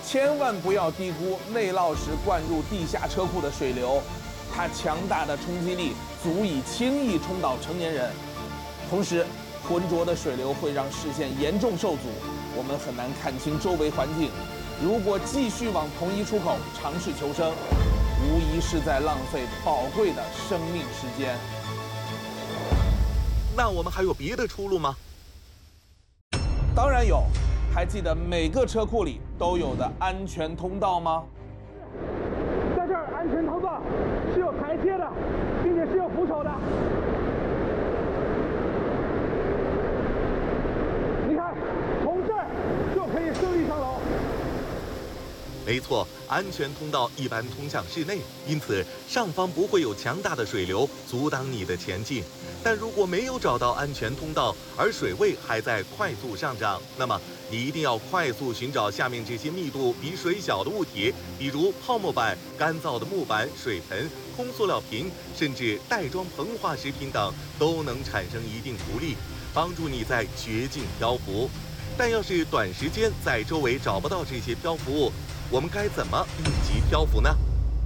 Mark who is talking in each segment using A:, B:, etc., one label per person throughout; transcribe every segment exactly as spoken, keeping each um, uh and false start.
A: 千万不要低估内涝时灌入地下车库的水流，它强大的冲击力足以轻易冲倒成年人。同时，浑浊的水流会让视线严重受阻，我们很难看清周围环境。如果继续往同一出口尝试求生，无疑是在浪费宝贵的生命时间。
B: 那我们还有别的出路吗？
A: 当然有，还记得每个车库里都有的安全通道吗？
C: 在这儿，安全通道是有台阶的，并且是有扶手的。你看，从这儿就可以顺利上楼。
B: 没错，安全通道一般通向室内，因此上方不会有强大的水流阻挡你的前进。但如果没有找到安全通道，而水位还在快速上涨，那么你一定要快速寻找下面这些密度比水小的物体，比如泡沫板、干燥的木板、水盆、空塑料瓶，甚至袋装膨化食品等，都能产生一定浮力，帮助你在绝境漂浮。但要是短时间在周围找不到这些漂浮物，我们该怎么应急漂浮呢？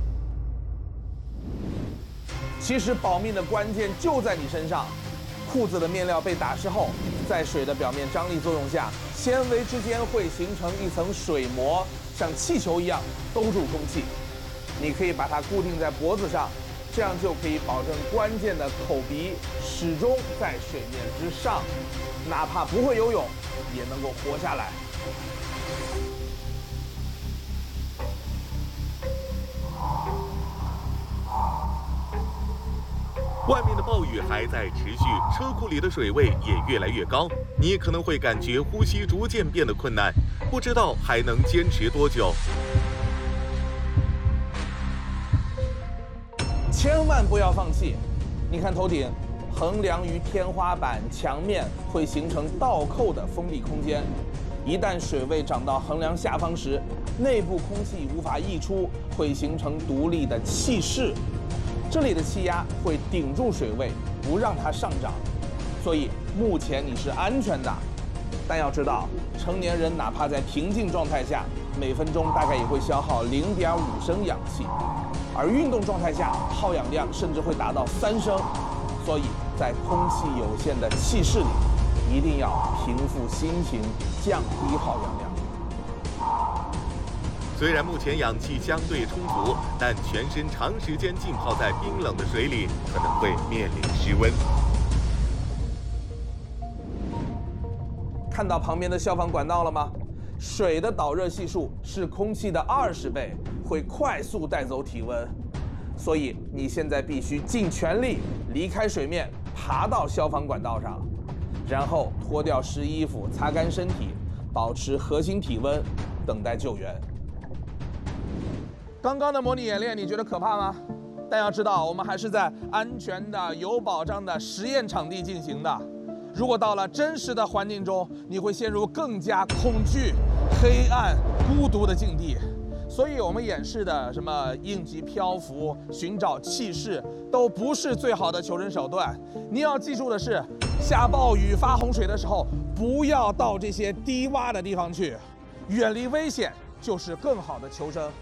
A: 其实保命的关键就在你身上。裤子的面料被打湿后，在水的表面张力作用下，纤维之间会形成一层水膜，像气球一样兜住空气。你可以把它固定在脖子上，这样就可以保证关键的口鼻始终在水面之上，哪怕不会游泳，也能够活下来。
B: 外面的暴雨还在持续，车库里的水位也越来越高，你可能会感觉呼吸逐渐变得困难，不知道还能坚持多久。
A: 千万不要放弃！你看头顶，横梁与天花板、墙面会形成倒扣的封闭空间，一旦水位涨到横梁下方时，内部空气无法溢出，会形成独立的气室。这里的气压会顶住水位，不让它上涨，所以目前你是安全的。但要知道，成年人哪怕在平静状态下，每分钟大概也会消耗零点五升氧气，而运动状态下耗氧量甚至会达到三升。所以在空气有限的气室里，一定要平复心情，降低耗氧量。
B: 虽然目前氧气相对充足，但全身长时间浸泡在冰冷的水里，可能会面临失温。
A: 看到旁边的消防管道了吗？水的导热系数是空气的二十倍，会快速带走体温。所以你现在必须尽全力离开水面，爬到消防管道上，然后脱掉湿衣服，擦干身体，保持核心体温，等待救援。刚刚的模拟演练，你觉得可怕吗？但要知道，我们还是在安全的、有保障的实验场地进行的。如果到了真实的环境中，你会陷入更加恐惧、黑暗、孤独的境地。所以，我们演示的什么应急漂浮、寻找气室，都不是最好的求生手段。你要记住的是，下暴雨、发洪水的时候，不要到这些低洼的地方去，远离危险就是更好的求生。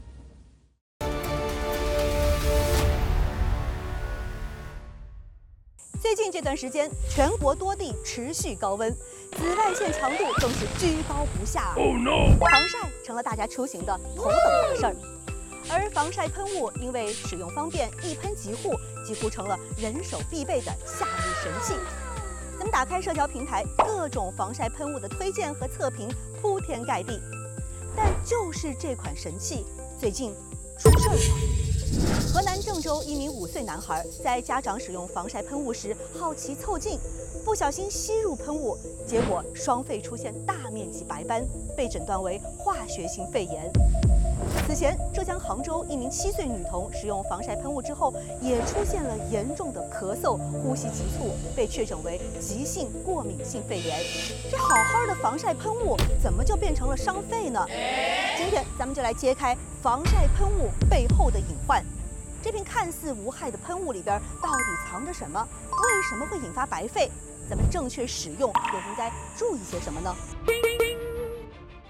D: 最近这段时间，全国多地持续高温，紫外线强度更是居高不下。Oh no！ 防晒成了大家出行的头等大事儿，而防晒喷雾因为使用方便，一喷即护，几乎成了人手必备的夏日神器。咱们打开社交平台，各种防晒喷雾的推荐和测评铺天盖地，但就是这款神器最近出事儿了。河南郑州一名五岁男孩在家长使用防晒喷雾时好奇凑近，不小心吸入喷雾，结果双肺出现大面积白斑，被诊断为化学性肺炎。此前，浙江杭州一名七岁女童使用防晒喷雾之后，也出现了严重的咳嗽、呼吸急促，被确诊为急性过敏性肺炎。这好好的防晒喷雾怎么就变成了伤肺呢？今天咱们就来揭开防晒喷雾背后的隐患。这瓶看似无害的喷雾里边到底藏着什么？为什么会引发白肺？咱们正确使用又应该注意些什么呢？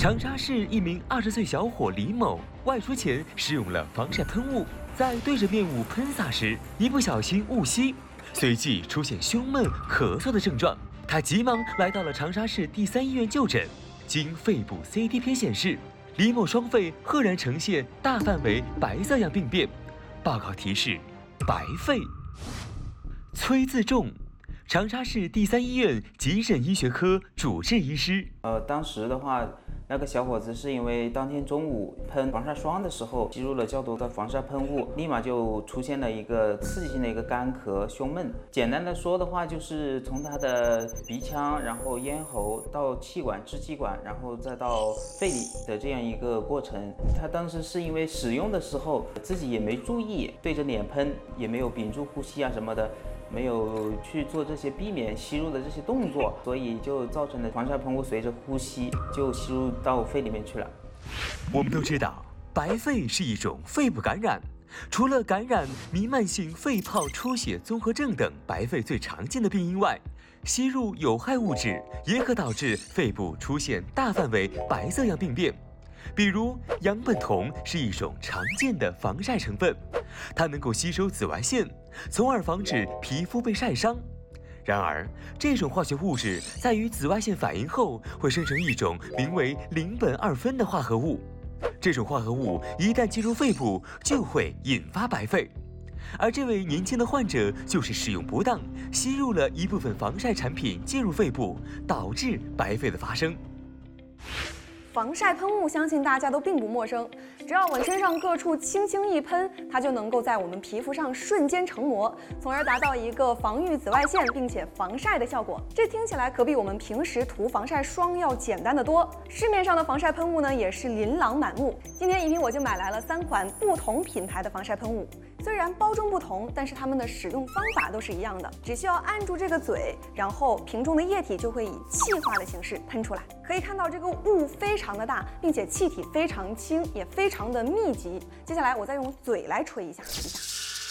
E: 长沙市一名二十岁小伙李某外出前使用了防晒喷雾，在对着面雾喷洒时，一不小心误吸，随即出现胸闷、咳嗽的症状。他急忙来到了长沙市第三医院就诊，经肺部 C T 片显示，李某双肺赫然呈现大范围白色样病变。报告提示：白肺。崔自重，长沙市第三医院急诊医学科主治医师。
F: 呃，当时的话，那个小伙子是因为当天中午喷防晒霜的时候吸入了较多的防晒喷雾，立马就出现了一个刺激性的一个干咳、胸闷。简单的说的话，就是从他的鼻腔，然后咽喉到气管、支气管，然后再到肺里的这样一个过程。他当时是因为使用的时候自己也没注意，对着脸喷，也没有屏住呼吸啊什么的。没有去做这些避免吸入的这些动作，所以就造成了防晒喷雾随着呼吸就吸入到肺里面去了。
E: 我们都知道，白肺是一种肺部感染，除了感染弥漫性肺泡出血综合症等白肺最常见的病因外，吸入有害物质也可导致肺部出现大范围白色样病变。比如氧苯酮是一种常见的防晒成分，它能够吸收紫外线，从而防止皮肤被晒伤。然而，这种化学物质在与紫外线反应后，会生成一种名为邻苯二酚的化合物。这种化合物一旦进入肺部，就会引发白肺。而这位年轻的患者就是使用不当，吸入了一部分防晒产品进入肺部，导致白肺的发生。
D: 防晒喷雾相信大家都并不陌生，只要往身上各处轻轻一喷，它就能够在我们皮肤上瞬间成膜，从而达到一个防御紫外线并且防晒的效果。这听起来可比我们平时涂防晒霜要简单得多。市面上的防晒喷雾呢，也是琳琅满目。今天一平我就买来了三款不同品牌的防晒喷雾，虽然包装不同，但是它们的使用方法都是一样的，只需要按住这个嘴，然后瓶中的液体就会以气化的形式喷出来。可以看到这个雾非常的大，并且气体非常轻，也非常的密集。接下来我再用嘴来吹一下，一下。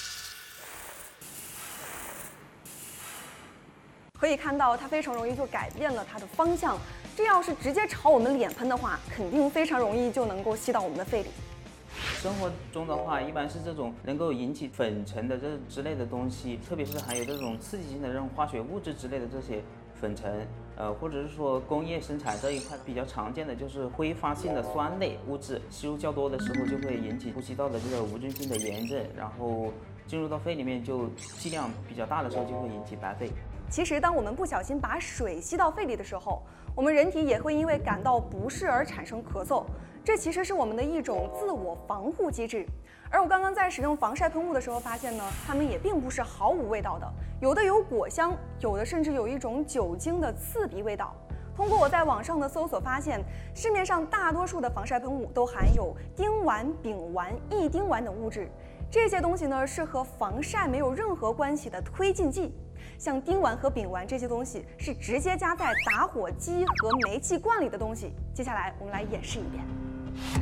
D: 可以看到它非常容易就改变了它的方向。这要是直接朝我们脸喷的话，肯定非常容易就能够吸到我们的肺里。
F: 生活中的话，一般是这种能够引起粉尘的这之类的东西，特别是含有这种刺激性的这种化学物质之类的这些粉尘，呃，或者是说工业生产这一块比较常见的就是挥发性的酸类物质，吸入较多的时候就会引起呼吸道的这个无菌性的炎症，然后进入到肺里面就剂量比较大的时候就会引起白肺。
D: 其实，当我们不小心把水吸到肺里的时候，我们人体也会因为感到不适而产生咳嗽，这其实是我们的一种自我防护机制。而我刚刚在使用防晒喷雾的时候发现呢，它们也并不是毫无味道的，有的有果香，有的甚至有一种酒精的刺鼻味道。通过我在网上的搜索发现，市面上大多数的防晒喷雾都含有丁烷、丙烷、异丁烷等物质，这些东西呢是和防晒没有任何关系的推进剂。像丁烷和丙烷这些东西是直接加在打火机和煤气罐里的东西。接下来我们来演示一遍。